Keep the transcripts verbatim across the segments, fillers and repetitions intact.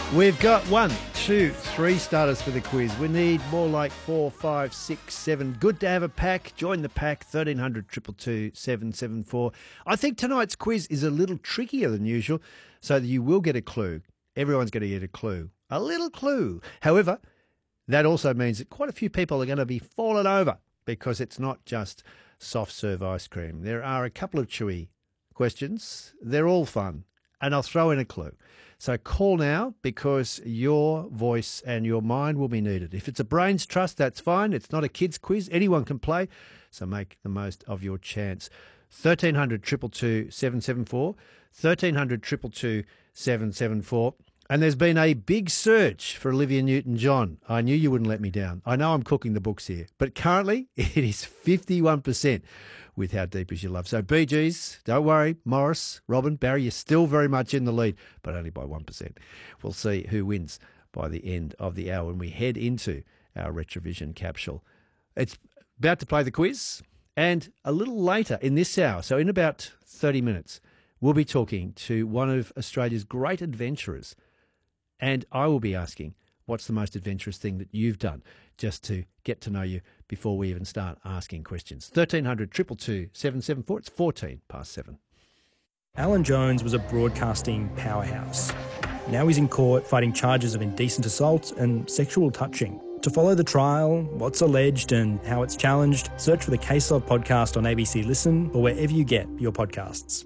We've got one, two, three starters for the quiz. We need more like four, five, six, seven. Good to have a pack. Join the pack, thirteen hundred, two two two, seven seven four. I think tonight's quiz is a little trickier than usual, so that you will get a clue. Everyone's going to get a clue. A little clue. However, that also means that quite a few people are going to be falling over because it's not just soft serve ice cream. There are a couple of chewy questions. They're all fun. And I'll throw in a clue. So call now because your voice and your mind will be needed. If it's a brains trust, that's fine. It's not a kids quiz. Anyone can play. So make the most of your chance. thirteen hundred, two two two, seven seven four. thirteen hundred, two two two, seven seven four. And there's been a big search for Olivia Newton-John. I knew you wouldn't let me down. I know I'm cooking the books here. But currently, it is fifty-one percent with How Deep Is Your Love. So, Bee Gees, don't worry. Morris, Robin, Barry, you're still very much in the lead, but only by one percent. We'll see who wins by the end of the hour when we head into our Retrovision capsule. It's about to play the quiz, and a little later in this hour, so in about thirty minutes, we'll be talking to one of Australia's great adventurers. And I will be asking, what's the most adventurous thing that you've done, just to get to know you before we even start asking questions. thirteen hundred, two two two, seven seven four. It's fourteen past seven. Alan Jones was a broadcasting powerhouse. Now he's in court fighting charges of indecent assault and sexual touching. To follow the trial, what's alleged and how it's challenged, search for the Case Of podcast on A B C Listen or wherever you get your podcasts.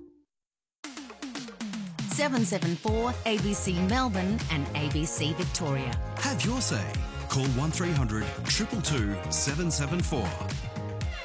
seven seven four A B C Melbourne and A B C Victoria. Have your say. Call one three hundred, two two two, seven seven four.